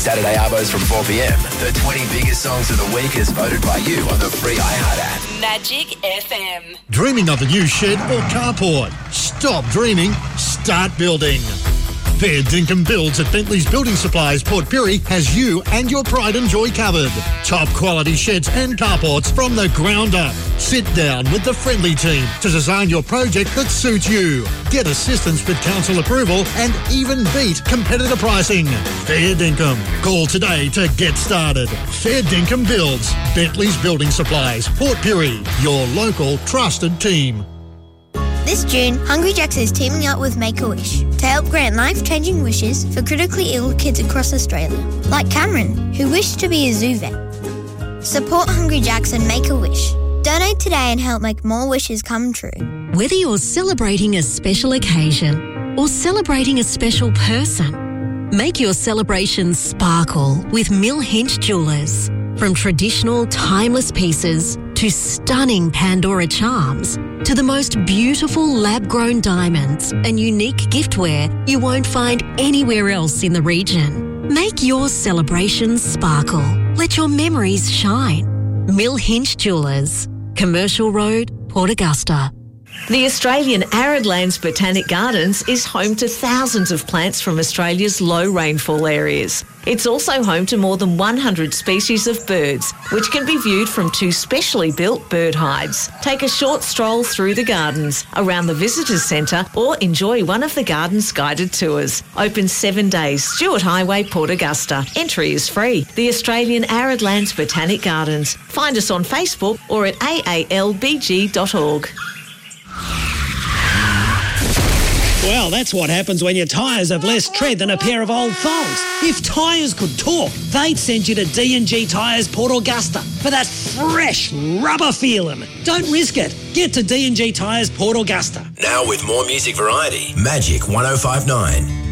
Saturday Arbos from 4pm. The 20 biggest songs of the week as voted by you on the free iHeart app. Magic FM. Dreaming of a new shed or carport? Stop dreaming, start building. Fair Dinkum Builds at Bentley's Building Supplies, Port Pirie has you and your pride and joy covered. Top quality sheds and carports from the ground up. Sit down with the friendly team to design your project that suits you. Get assistance with council approval and even beat competitor pricing. Fair Dinkum. Call today to get started. Fair Dinkum Builds, Bentley's Building Supplies, Port Pirie, your local trusted team. This June, Hungry Jack's is teaming up with Make-A-Wish to help grant life-changing wishes for critically ill kids across Australia, like Cameron, who wished to be a zoo vet. Support Hungry Jack's and Make-A-Wish. Donate today and help make more wishes come true. Whether you're celebrating a special occasion or celebrating a special person, make your celebration sparkle with Mill Hinch Jewellers. From traditional, timeless pieces to stunning Pandora charms, to the most beautiful lab-grown diamonds and unique giftware you won't find anywhere else in the region. Make your celebrations sparkle. Let your memories shine. Mill Hinch Jewellers, Commercial Road, Port Augusta. The Australian Arid Lands Botanic Gardens is home to thousands of plants from Australia's low rainfall areas. It's also home to more than 100 species of birds, which can be viewed from 2 specially built bird hides. Take a short stroll through the gardens, around the Visitors Centre, or enjoy one of the garden's guided tours. Open 7 days, Stewart Highway, Port Augusta. Entry is free. The Australian Arid Lands Botanic Gardens. Find us on Facebook or at aalbg.org. Well, that's what happens when your tyres have less tread than a pair of old thongs. If tyres could talk, they'd send you to D&G Tyres Port Augusta for that fresh rubber feeling. Don't risk it. Get to D&G Tyres Port Augusta. Now with more music variety, Magic 105.9.